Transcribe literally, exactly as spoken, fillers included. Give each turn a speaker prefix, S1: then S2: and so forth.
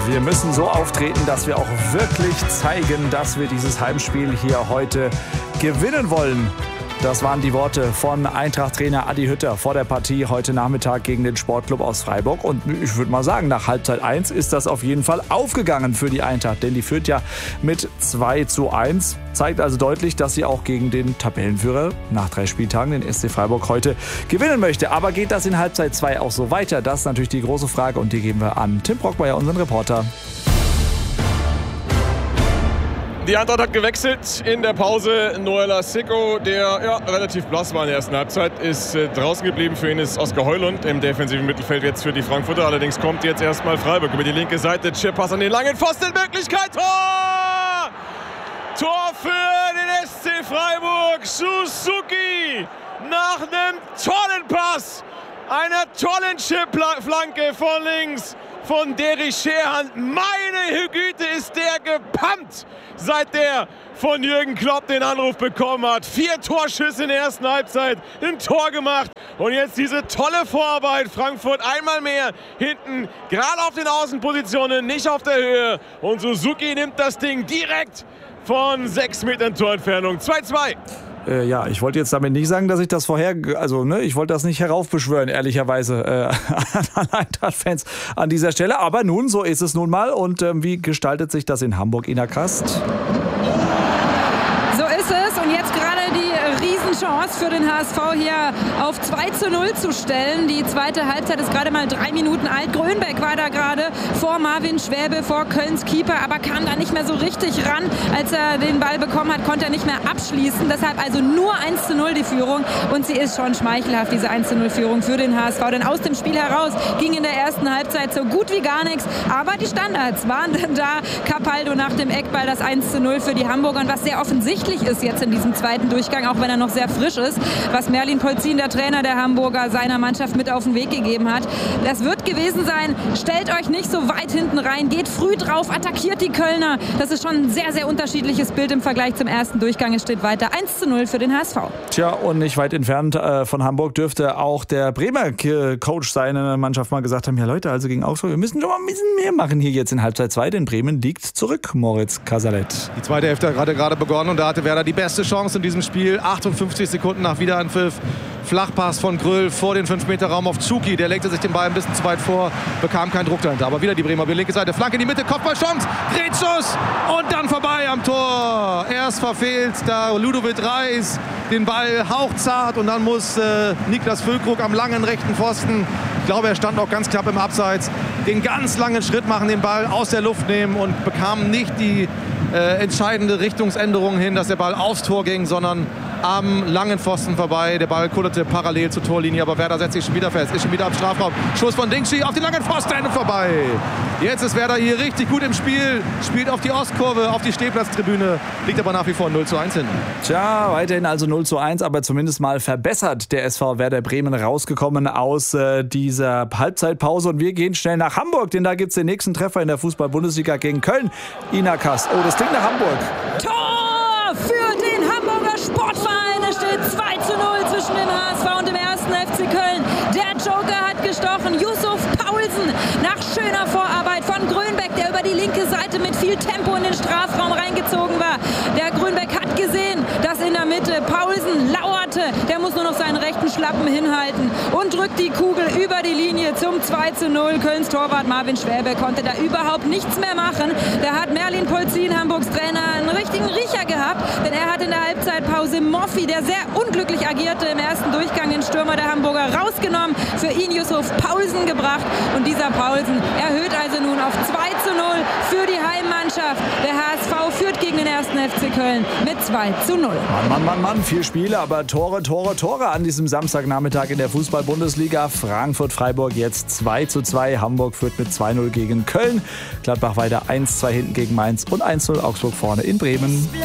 S1: Wir müssen so auftreten, dass wir auch wirklich zeigen, dass wir dieses Heimspiel hier heute gewinnen wollen. Das waren die Worte von Eintracht-Trainer Adi Hütter vor der Partie heute Nachmittag gegen den Sportclub aus Freiburg. Und ich würde mal sagen, nach Halbzeit eins ist das auf jeden Fall aufgegangen für die Eintracht. Denn die führt ja mit zwei zu eins. Zeigt also deutlich, dass sie auch gegen den Tabellenführer nach drei Spieltagen, den S C Freiburg, heute gewinnen möchte. Aber geht das in Halbzeit zwei auch so weiter? Das ist natürlich die große Frage und die geben wir an Tim Brockmeier, unseren Reporter.
S2: Die Eintracht hat gewechselt in der Pause. Noel Sicko, der ja, relativ blass war in der ersten Halbzeit, ist äh, draußen geblieben. Für ihn ist Oskar Heulund im defensiven Mittelfeld jetzt für die Frankfurter. Allerdings kommt jetzt erstmal Freiburg über die linke Seite. Chip-Pass an den langen Pfosten. Möglichkeit. Tor! Tor für den S C Freiburg. Suzuki nach einem tollen Pass. Einer tollen Chip-Flanke von links von Derrick Scherhan. Meine Güte, ist der gepumpt, seit der von Jürgen Klopp den Anruf bekommen hat. Vier Torschüsse in der ersten Halbzeit, ein Tor gemacht. Und jetzt diese tolle Vorarbeit. Frankfurt einmal mehr hinten, gerade auf den Außenpositionen, nicht auf der Höhe. Und Suzuki nimmt das Ding direkt von sechs Metern Torentfernung. zwei zu zwei.
S1: Äh, ja, ich wollte jetzt damit nicht sagen, dass ich das vorher, also ne, ich wollte das nicht heraufbeschwören, ehrlicherweise, äh, an Eintracht-Fans an dieser Stelle. Aber nun, so ist es nun mal. Und ähm, wie gestaltet sich das in Hamburg, Ina Kast?
S3: So ist es. Und jetzt gerade die Riesenchance für den H S V hier auf zwei zu null zu stellen. Die zweite Halbzeit ist gerade mal drei Minuten alt. Grönbeck war da gerade vor Marvin Schwäbe, vor Kölns Keeper, aber kam da nicht mehr so richtig ran. Als er den Ball bekommen hat, konnte er nicht mehr abschließen. Deshalb also nur eins zu null die Führung. Und sie ist schon schmeichelhaft, diese eins zu null Führung für den H S V. Denn aus dem Spiel heraus ging in der ersten Halbzeit so gut wie gar nichts. Aber die Standards waren dann da. Capaldo nach dem Eckball, das eins zu null für die Hamburger. Und was sehr offensichtlich ist jetzt in diesem zweiten Durchgang, auch wenn er noch sehr frisch ist, was Merlin Polzin, der Trainer der Hamburger, seiner Mannschaft mit auf den Weg gegeben hat. Das wird gewesen sein, stellt euch nicht so weit hinten rein, geht früh drauf, attackiert die Kölner. Das ist schon ein sehr, sehr unterschiedliches Bild im Vergleich zum ersten Durchgang. Es steht weiter eins zu null für den H S V.
S1: Tja, und nicht weit entfernt äh, von Hamburg dürfte auch der Bremer Coach seiner Mannschaft mal gesagt haben, ja Leute, also gegen Augsburg, wir müssen schon mal ein bisschen mehr machen hier jetzt in Halbzeit zwei, denn Bremen liegt zurück, Moritz Casalet.
S4: Die zweite Hälfte hat gerade begonnen und da hatte Werder die beste Chance in diesem Spiel. achtundfünfzig Sekunden nach Wiederanpfiff. Flachpass von Grüll vor den fünf Meter Raum auf Tschuki. Der legte sich den Ball ein bisschen zu weit vor, bekam keinen Druck dahinter. Aber wieder die Bremer, die linke Seite, Flanke in die Mitte, Kopfballchance, Grätschschuss und dann vorbei am Tor. Erst verfehlt da Ludovic Reis den Ball hauchzart und dann muss äh, Niklas Füllkrug am langen rechten Pfosten, ich glaube, er stand auch ganz knapp im Abseits, den ganz langen Schritt machen, den Ball aus der Luft nehmen und bekam nicht die äh, entscheidende Richtungsänderung hin, dass der Ball aufs Tor ging, sondern am langen Pfosten vorbei. Der Ball kullerte parallel zur Torlinie, aber Werder setzt sich schon wieder fest, ist schon wieder am Strafraum. Schuss von Dingschi auf den langen Pfosten vorbei. Jetzt ist Werder hier richtig gut im Spiel, spielt auf die Ostkurve, auf die Stehplatztribüne, liegt aber nach wie vor null zu eins hin.
S1: Tja, weiterhin also null zu eins, aber zumindest mal verbessert der S V Werder Bremen rausgekommen aus äh, dieser Halbzeitpause. Und wir gehen schnell nach Hamburg, denn da gibt es den nächsten Treffer in der Fußball-Bundesliga gegen Köln. Ina Kast, oh, das klingt nach Hamburg.
S3: Tor für den Hamburger Sportverein. Es steht zwei zu null zwischen dem H S V und dem ersten F C Köln. Der Joker hat gestochen. Yusuf Paulsen nach schöner Vorarbeit von Grönbeck, der über die linke Seite mit viel Tempo in den Strafraum reingezogen war. Der Grönbeck hat gesehen, dass in der Mitte Paulsen lauerte. Der muss nur noch seinen rechten Schlappen hinhalten und drückt die Kugel über die Linie zum zwei zu null. Kölns Torwart Marvin Schwäbe konnte da überhaupt nichts mehr machen. Da hat Merlin Polzin, Hamburgs Trainer, einen richtigen Riecher gehabt, denn er hat in der Halbzeitpause Moffi, der sehr unglücklich agierte im ersten Durchgang, den Stürmer der Hamburger, rausgenommen, für ihn Yusuf Paulsen gebracht. Und dieser Paulsen erhöht also nun auf zwei zu null für die Heimmannschaft. Der H S V führt gegen den ersten F C Köln mit zwei zu null.
S1: Mann, Mann, Mann, Mann, vier Spiele, aber Tore, Tore, Tore an diesem Samstagnachmittag in der Fußball-Bundesliga. Frankfurt-Freiburg jetzt zwei zu zwei. Hamburg führt mit zwei null gegen Köln. Gladbach weiter eins zu zwei hinten gegen Mainz und eins zu null Augsburg vorne in Bremen.